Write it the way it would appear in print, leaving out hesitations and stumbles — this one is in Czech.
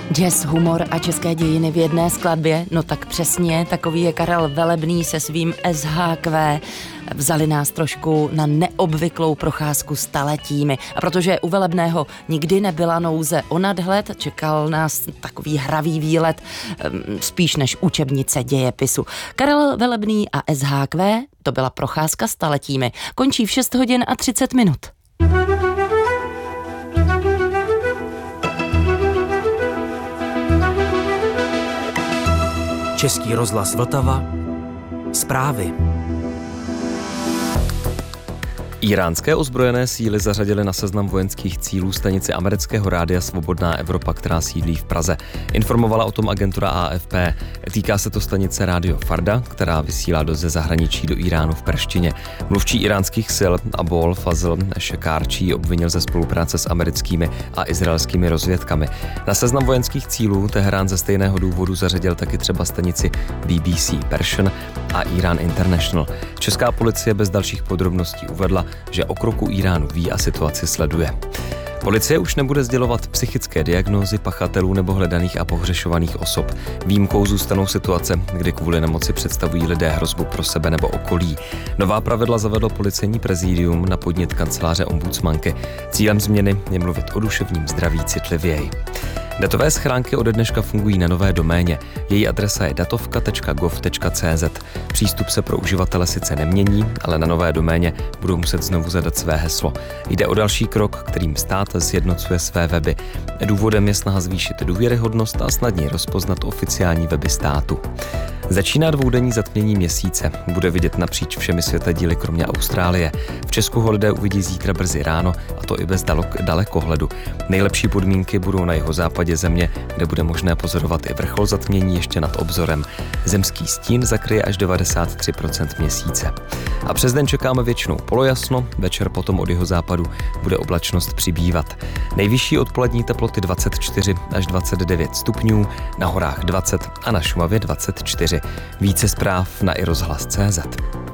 Jazz, humor a české dějiny v jedné skladbě, no tak přesně, takový je Karel Velebný se svým SHQ. Vzali nás trošku na neobvyklou procházku staletími. A protože u Velebného nikdy nebyla nouze o nadhled, čekal nás takový hravý výlet, spíš než učebnice dějepisu. Karel Velebný a SHQ, to byla procházka staletími. Končí v 6 hodin a 30 minut. Český rozhlas Vltava. Zprávy. Íránské ozbrojené síly zařadily na seznam vojenských cílů stanici amerického rádia Svobodná Evropa, která sídlí v Praze. Informovala o tom agentura AFP. Týká se to stanice Rádio Farda, která vysílá ze zahraničí do Iránu v perštině. Mluvčí iránských sil Abol Fazl Šekárčí obvinil ze spolupráce s americkými a izraelskými rozvědkami. Na seznam vojenských cílů Teherán ze stejného důvodu zařadil taky třeba stanici BBC Persian a Iran International. Česká policie bez dalších podrobností uvedla, že o kroku Iránu ví a situaci sleduje. Policie už nebude sdělovat psychické diagnózy pachatelů nebo hledaných a pohřešovaných osob. Výjimkou zůstanou situace, kdy kvůli nemoci představují lidé hrozbu pro sebe nebo okolí. Nová pravidla zavedlo policejní prezidium na podnět kanceláře ombudsmanky. Cílem změny je mluvit o duševním zdraví citlivěji. Datové schránky ode dneška fungují na nové doméně. Její adresa je datovka.gov.cz. Přístup se pro uživatele sice nemění, ale na nové doméně budou muset znovu zadat své heslo. Jde o další krok, kterým stát sjednocuje své weby. Důvodem je snaha zvýšit důvěryhodnost a snadněji rozpoznat oficiální weby státu. Začíná dvoudenní zatmění měsíce. Bude vidět napříč všemi světadíly kromě Austrálie. V Česku ho lidé uvidí zítra brzy ráno, a to i bez dalekohledu. Nejlepší podmínky budou na jihozápadě země, kde bude možné pozorovat i vrchol zatmění ještě nad obzorem. Zemský stín zakryje až 93% měsíce. A přes den čekáme většinou polojasno, večer potom od jihozápadu bude oblačnost přibývat. Nejvyšší odpolední teploty 24 až 29 stupňů, na horách 20 a na Šumavě 24. Více zpráv na iRozhlas.cz.